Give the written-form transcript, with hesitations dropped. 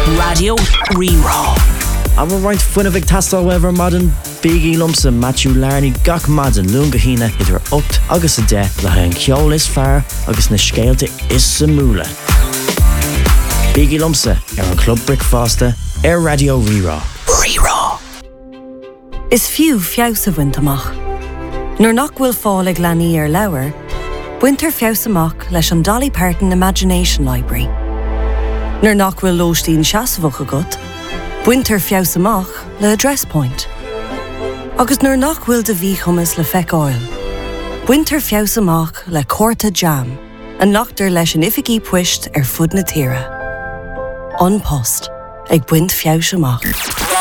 Radio Rerá. Aber right funna bh tastal wever madan Biggie Lumsa Matthew Larney gach madan lunga hína idir 8 agus a 10 le an ceol is fearr agus na scéalte is sa múla. Biggie Lumsa an Club Brickfasta Radio Rerá. Rerá. Is fiú fios a bhaint Nuair nach bhfuil fáil ag leanaí leabhar, buintear fios amach leis an Dolly Parton Imagination Library. Nuair nach bhfuil lóistín seasamhacha agat, buintear fios amach le Address Point. Agus nuair nach bhfuil de bhí chumas le feiceáil, buintear fios amach le Córta Jam, an nachtar leis an ificí puist fud na tíre. An post ag buint fios amach.